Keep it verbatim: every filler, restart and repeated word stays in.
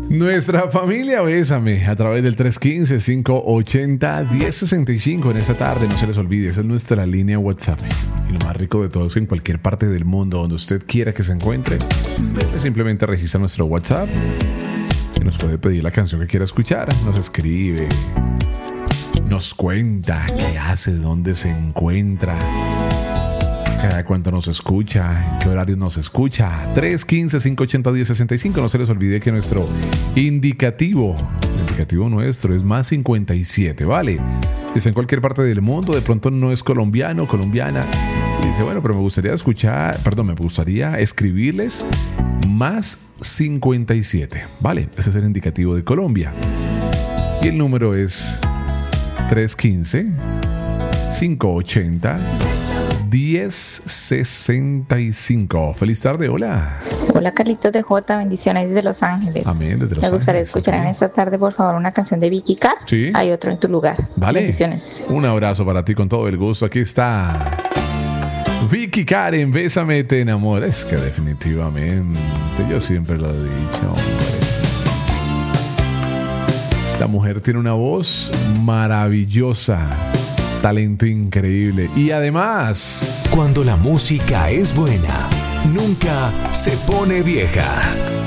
Nuestra familia Bésame a través del tres uno cinco, cinco ocho cero, uno cero seis cinco en esta tarde. No se les olvide, esa es nuestra línea WhatsApp. Y lo más rico de todo es que en cualquier parte del mundo donde usted quiera que se encuentre, simplemente registra nuestro WhatsApp y nos puede pedir la canción que quiera escuchar. Nos escribe, nos cuenta qué hace, dónde se encuentra, cada cuánto nos escucha, en qué horarios nos escucha. tres uno cinco, cinco ocho cero, uno cero seis cinco. No se les olvide que nuestro indicativo, el indicativo nuestro es más cincuenta y siete, ¿vale? Si está en cualquier parte del mundo, de pronto no es colombiano, colombiana, y dice, bueno, pero me gustaría escuchar, perdón, me gustaría escribirles más cincuenta y siete, ¿vale? Ese es el indicativo de Colombia. Y el número es tres uno cinco, cinco ocho cero, uno cero seis cinco. Feliz tarde, hola. Hola, Carlitos de J, bendiciones desde Los Ángeles. Amén, desde Los Me gustaría Ángeles, escuchar okay. en esta tarde, por favor, una canción de Vicky Carr. Sí. Hay otro en tu lugar. Vale. Bendiciones. Un abrazo para ti con todo el gusto. Aquí está Vicky Karen, Bésame, te enamora. Es que definitivamente, yo siempre lo he dicho, hombre. Esta mujer tiene una voz maravillosa, talento increíble y además, cuando la música es buena, nunca se pone vieja.